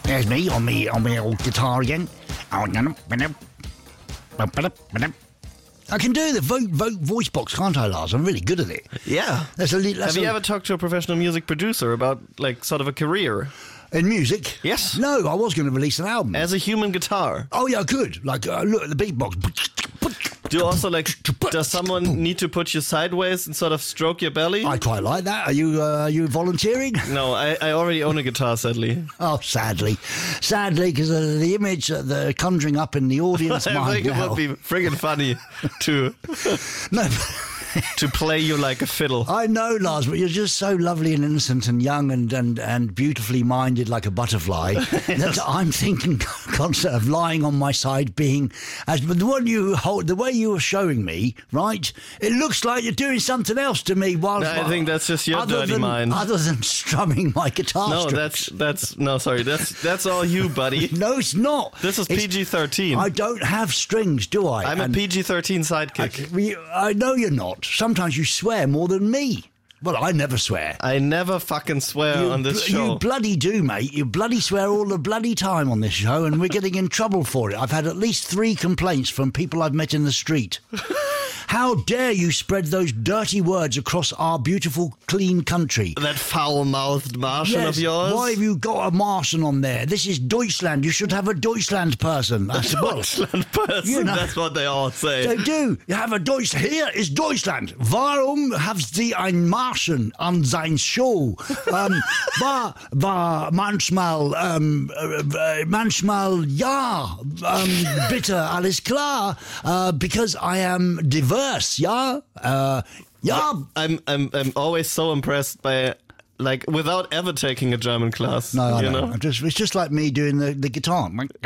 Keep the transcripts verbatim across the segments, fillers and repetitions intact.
There's me on me on my old guitar again. I can do the vote, vote voice box, can't I, Lars? I'm really good at it. Yeah. That's a, that's Have you a, ever talked to a professional music producer about, like, sort of a career? In music? Yes. No, I was going to release an album. As a human guitar? Oh, yeah, I could. Like, uh, look at the beatbox. Do you also, like, does someone need to put you sideways and sort of stroke your belly? I quite like that. Are you uh, are you volunteering? No, I, I already own a guitar, sadly. Oh, sadly. Sadly, because uh, the image that they're conjuring up in the audience I mind think it now. would be friggin' funny to... No, to play you like a fiddle. I know, Lars, but you're just so lovely and innocent and young and, and, and beautifully minded like a butterfly that I'm thinking concept of lying on my side being as but the one you hold the way you were showing me, right? It looks like you're doing something else to me while No, I think that's just your other dirty than, mind. Other than strumming my guitar No, strings. that's that's no, sorry, that's that's all you, buddy. No, it's not. This is It's- P G thirteen. I don't have strings, do I? I'm And a P G thirteen sidekick. I, I know you're not. Sometimes you swear more than me. Well, I never swear. I never fucking swear You on this bl- show. You bloody do, mate. You bloody swear all the bloody time on this show, and we're getting in trouble for it. I've had at least three complaints from people I've met in the street. How dare you spread those dirty words across our beautiful, clean country? That foul-mouthed Martian Yes, of yours. why have you got a Martian on there? This is Deutschland. You should have a Deutschland person. I said, well, Deutschland person, you know- that's what they all say. They do. You have a Deutsch. Here is Deutschland. Warum haben Sie einen Martian an sein Show? Um, war, war manchmal, um, uh, manchmal, ja, um, bitte, alles klar, uh, because I am diverse, ja, uh, ja. I'm I'm I'm always so impressed by, like, without ever taking a German class. No, I you know. know? I'm just, it's just like me doing the, the guitar.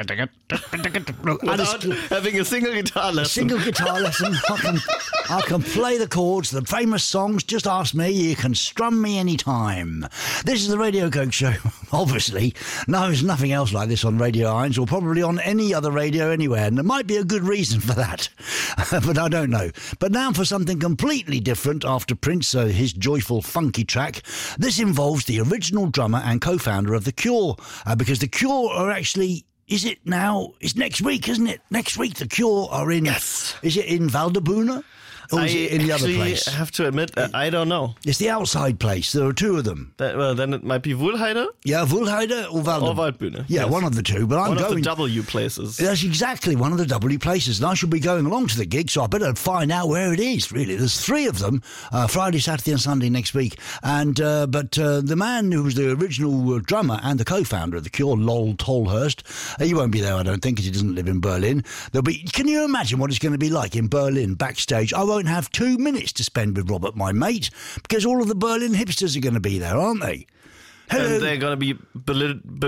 Without having a single guitar lesson. Single guitar lesson. I can, I can play the chords, the famous songs. Just ask me. You can strum me anytime. This is the Radio Coke Show. Obviously, no, there's nothing else like this on Radio Irons or probably on any other radio anywhere. And there might be a good reason for that, but I don't know. But now for something completely different. After Prince, uh, his joyful, funky track, this involves the original drummer and co-founder of The Cure, uh, because The Cure are actually. Is it now? It's next week, isn't it? Next week, The Cure are in. Yes. Is it in Valdebuna? Or is I it in the other actually place? have to admit, uh, I don't know. It's the outside place. There are two of them. That, well, then it might be Wuhlheide Yeah, Wuhlheide or Valdebuna? or Waldbühne. Yeah, Yes. one of the two. But I'm One going. of the W places. That's exactly one of the W places, and I should be going along to the gig, so I better find out where it is, really. There's three of them, uh, Friday, Saturday and Sunday next week. And uh, But uh, the man who was the original uh, drummer and the co-founder of The Cure, Lol Tolhurst, uh, he won't be there, I don't think, because he doesn't live in Berlin. There'll be. Can you imagine what it's going to be like in Berlin, backstage? I won't have two minutes to spend with Robert, my mate, because all of the Berlin hipsters are going to be there, aren't they? Hello. And they're gonna be belit- be-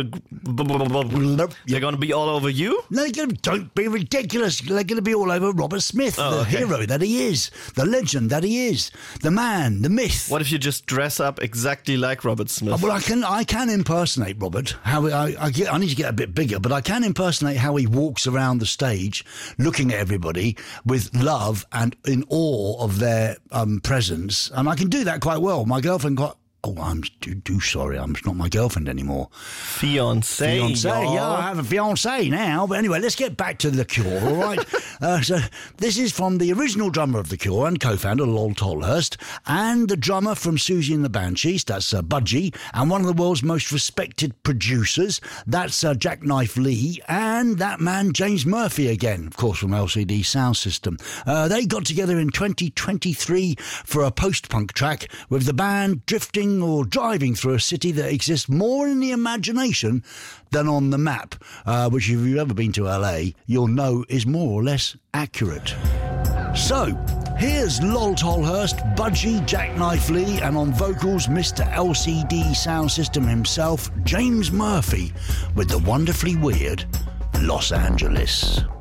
they're gonna be all over you. They're gonna, don't be ridiculous. They're going to be all over Robert Smith, Oh, the okay. hero that he is, the legend that he is, the man, the myth. What if you just dress up exactly like Robert Smith? Well, I can I can impersonate Robert. How I I, get, I need to get a bit bigger, but I can impersonate how he walks around the stage, looking at everybody with love and in awe of their um, presence, and I can do that quite well. My girlfriend quite. Oh, I'm do, do sorry, I'm not my girlfriend anymore. Fiancé. Fiance, y'all. yeah, I have a fiance now. But anyway, let's get back to The Cure, all right? uh, so this is from the original drummer of The Cure and co-founder, Lol Tolhurst, and the drummer from Susie and the Banshees, that's uh, Budgie, and one of the world's most respected producers, that's uh, Jackknife Lee, and that man, James Murphy, again, of course, from L C D Sound System. Uh, they got together in twenty twenty-three for a post-punk track with the band drifting or driving through a city that exists more in the imagination than on the map, uh, which if you've ever been to L A, you'll know is more or less accurate. So, here's Lol Tolhurst, Budgie, Jackknife Lee, and on vocals, Mister L C D Sound System himself, James Murphy, with the wonderfully weird Los Angeles.